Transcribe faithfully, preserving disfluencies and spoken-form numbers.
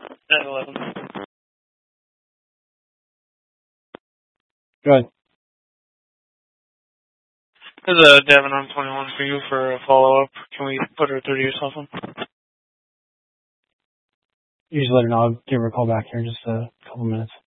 At eleven. Go ahead. There's a Devin on twenty-one for you for a follow-up. Can we put her through to your cell phone? You just let her know. I'll give her a call back here in just a couple minutes.